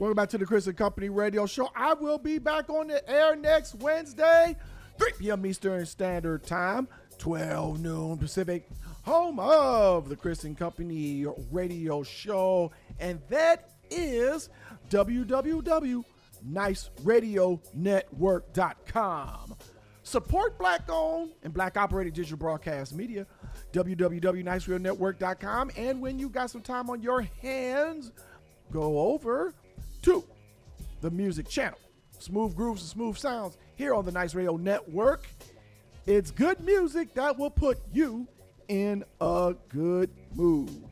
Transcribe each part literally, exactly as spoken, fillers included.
Welcome back to the Chris and Company Radio Show. I will be back on the air next Wednesday, three p.m. Eastern Standard Time, twelve noon Pacific, home of the Chris and Company Radio Show. And that is w w w dot nice radio network dot com. Support Black-owned and Black-operated digital broadcast media, w w w dot nice radio network dot com. And when you got some time on your hands, go over to the music channel. Smooth grooves and smooth sounds here on the Nice Radio Network. It's good music that will put you in a good mood.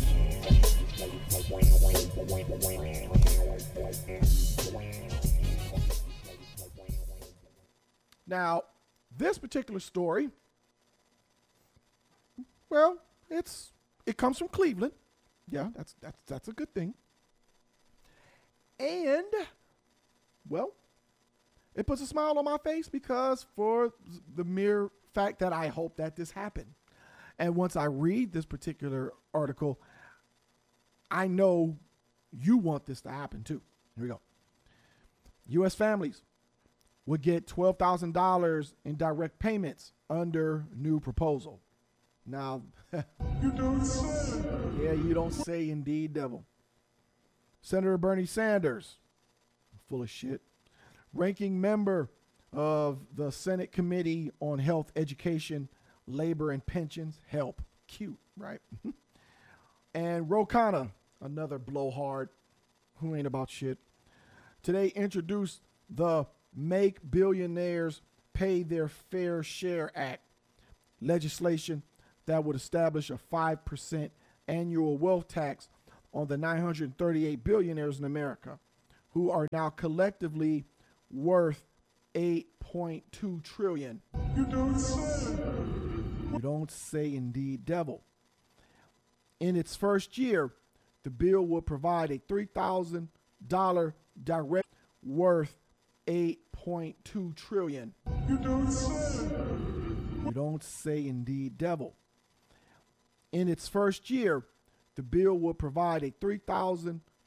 Now, this particular story, well, it's it comes from Cleveland. Yeah, that's that's that's a good thing. And, well, it puts a smile on my face because for the mere fact that I hope that this happened. And once I read this particular article, I know you want this to happen too. Here we go. U S families would get twelve thousand dollars in direct payments under new proposal. Now, you don't say. Yeah, you don't say indeed, devil. Senator Bernie Sanders, full of shit, ranking member of the Senate Committee on Health, Education, Labor, and Pensions, HELP, cute, right? And Ro Khanna, another blowhard who ain't about shit, today introduced the Make Billionaires Pay Their Fair Share Act, legislation that would establish a five percent annual wealth tax on the nine hundred thirty-eight billionaires in America, who are now collectively worth eight point two trillion dollars. You don't say. You don't say indeed, devil. In its first year, the bill will provide a three thousand dollars direct worth eight point two trillion dollars. You don't say. You don't say indeed, devil. In its first year, the bill will provide a three thousand